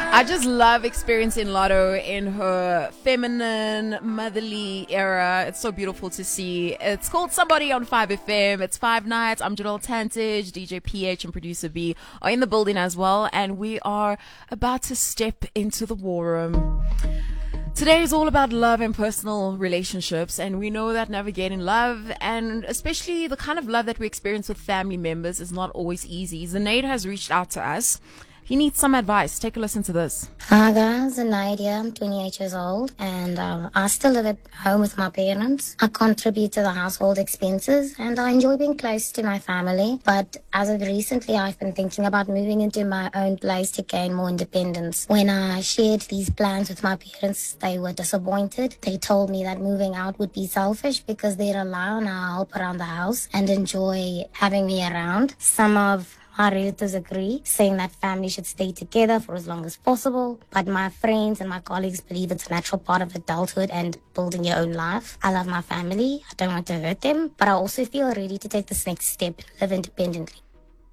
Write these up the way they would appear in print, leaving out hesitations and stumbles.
I just love experiencing Lotto in her feminine, motherly era. It's so beautiful to see. It's called Somebody on 5FM. It's 5 nights. I'm Janelle Tantage, DJ PH and producer B are in the building as well. And we are about to step into the war room. Today is all about love and personal relationships, and we know that navigating love, and especially the kind of love that we experience with family members, is not always easy. Zaid has reached out to us. He needs some advice. Take a listen to this. Hi guys, Zaid here. I'm 28 years old and I still live at home with my parents. I contribute to the household expenses and I enjoy being close to my family. But as of recently, I've been thinking about moving into my own place to gain more independence. When I shared these plans with my parents, they were disappointed. They told me that moving out would be selfish because they'd rely on our help around the house and enjoy having me around. Some of my relatives agree, saying that family should stay together for as long as possible. But my friends and my colleagues believe it's a natural part of adulthood and building your own life. I love my family. I don't want to hurt them. But I also feel ready to take this next step and live independently.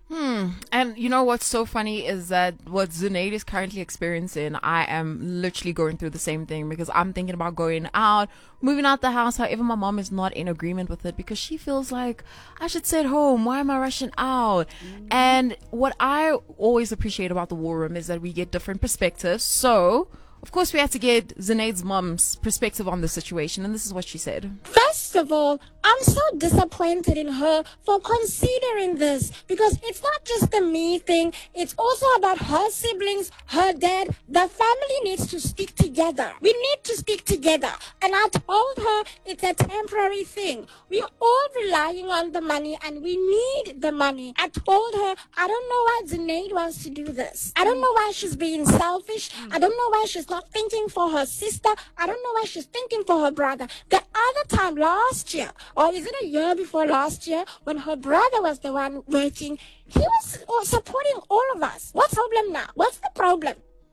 And you know what's so funny is that what Zaid is currently experiencing, I am literally going through the same thing, because I'm thinking about going out, moving out the house. However, my mom is not in agreement with it because she feels like I should stay at home. Why am I rushing out? And what I always appreciate about the war room is that we get different perspectives. So of course we had to get Zaid's mom's perspective on the situation, and this is what she said. First of all, I'm so disappointed in her for considering this, because it's not just a me thing, it's also about her siblings, her dad. The family needs to stick together. We need to stick together. And I told her it's a temporary thing. We're all relying on the money and we need the money. I told her, I don't know why Zaid wants to do this. I don't know why she's being selfish. I don't know why she's not thinking for her sister. I don't know why she's thinking for her brother. The other time last year, or is it a year before last year, when her brother was the one working, he was supporting all of us. What's the problem now? What's the problem?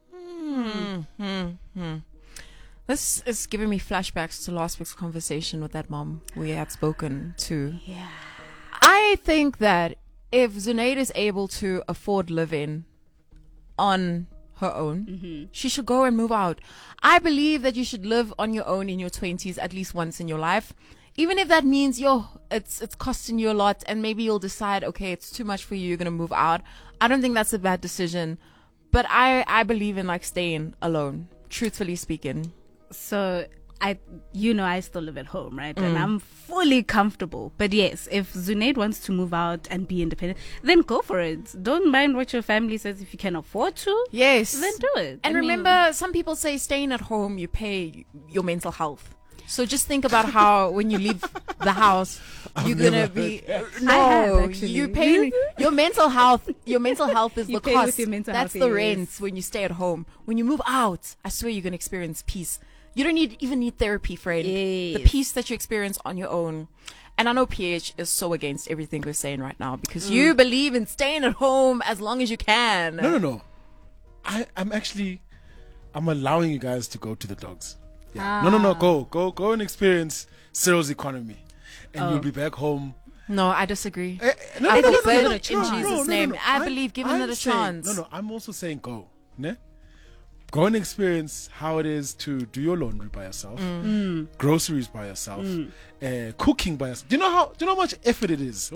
This is giving me flashbacks to last week's conversation with that mom we had spoken to. Yeah. I think that if Zaid is able to afford living on her own, she should go and move out. I believe that you should live on your own in your 20s at least once in your life. Even if that means it's costing you a lot, and maybe you'll decide, okay, it's too much for you, you're going to move out. I don't think that's a bad decision. But I believe in like staying alone, truthfully speaking. So I still live at home, right? And I'm fully comfortable. But yes, if Zaid wants to move out and be independent, then go for it. Don't mind what your family says. If you can afford to, Yes. then do it. And remember, some people say staying at home, you pay your mental health. So just think about how when you leave the house, you're gonna be you pay your mental health. Your mental health is You the pay cost. with your mental That's health, the yes. rent when you stay at home. When you move out, I swear you're gonna experience peace. You don't even need therapy, friend. The Yes. peace that you experience on your own. And I know PH is so against everything we're saying right now because you believe in staying at home as long as you can. No. I'm allowing you guys to go to the dogs. Yeah. No. Go and experience Cyril's economy, and you'll be back home. No, I disagree. No, I no, believe no, in no, it in Jesus' name. I believe giving it a chance. No, I'm also saying go. Ne? Go and experience how it is to do your laundry by yourself, groceries by yourself, cooking by yourself. Do you know how much effort it is?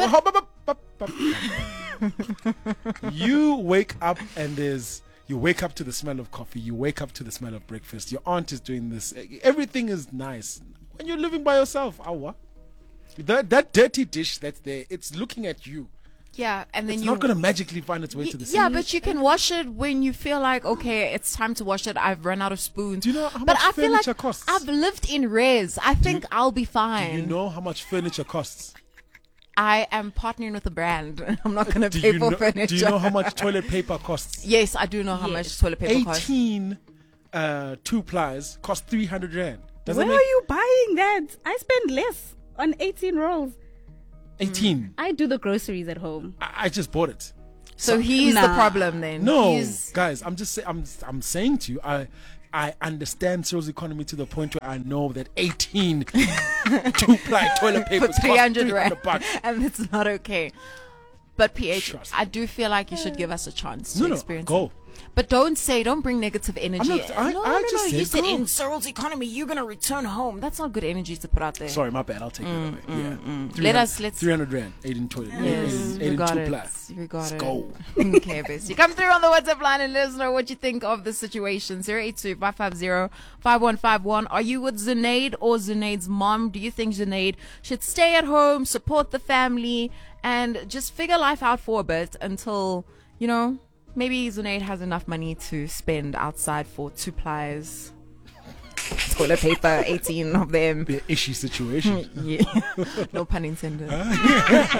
You wake up and you wake up to the smell of coffee. You wake up to the smell of breakfast. Your aunt is doing this. Everything is nice. When you're living by yourself, that dirty dish that's there, it's looking at you. Yeah, and then It's not going to magically find its way to the sink. Yeah, but you can wash it when you feel like, okay, it's time to wash it. I've run out of spoons. Do you know how but much I feel like furniture costs? I've lived in res. I think I'll be fine. Do you know how much furniture costs? I am partnering with a brand. I'm not going to pay for furniture. Do you know how much toilet paper costs? Yes, I do know how much toilet paper costs. 18 2-plies cost 300 rand. Where are you buying that? I spend less on 18 rolls. 18. I do the groceries at home. I just bought it. So he's the problem then. No, guys, I'm saying to you, I understand Cyril's economy to the point where I know that 18 2-ply toilet paper for 300 rand, rand, and it's not okay. But PH, Trust I do feel like you should give us a chance to experience go. it. But don't bring negative energy. not- I just You said said go. in Cyril's economy, you're gonna return home. That's not good energy to put out there. Sorry, my bad. I'll take that away. Yeah. Let's 300 rand, 1820. Yes, you got 82 it. plus. You got Let's it. go. Okay, Bessie. Come through on the WhatsApp line and let us know what you think of the situation. 082-550-5151. Are you with Zunaid or Zunaid's mom? Do you think Zunaid should stay at home, support the family, and just figure life out for a bit until, maybe Zunaid has enough money to spend outside for 2 plies, toilet paper, 18 of them. Be an issue situation. Yeah. No pun intended.